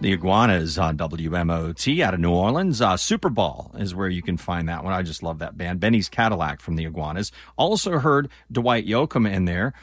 The Iguanas on WMOT out of New Orleans. Super Ball is where you can find that one. I just love that band. Benny's Cadillac from the Iguanas. Also heard Dwight Yoakam in there